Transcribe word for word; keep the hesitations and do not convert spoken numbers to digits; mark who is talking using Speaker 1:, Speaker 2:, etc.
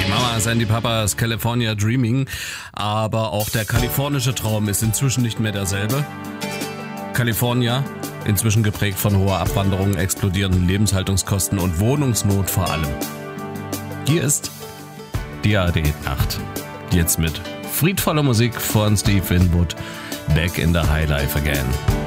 Speaker 1: Mama, Sandy Papas, California Dreaming. Aber auch der kalifornische Traum ist inzwischen nicht mehr derselbe. California, inzwischen geprägt von hoher Abwanderung, explodierenden Lebenshaltungskosten und Wohnungsnot vor allem. Hier ist die A R D-Nacht. Jetzt mit friedvoller Musik von Steve Winwood. Back in the High Life again.